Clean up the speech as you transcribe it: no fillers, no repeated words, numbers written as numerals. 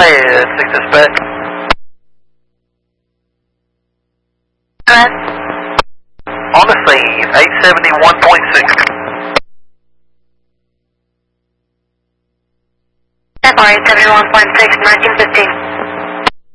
ahead, 6 dispatch. On the scene, 871.6. FR 871.6, 1915.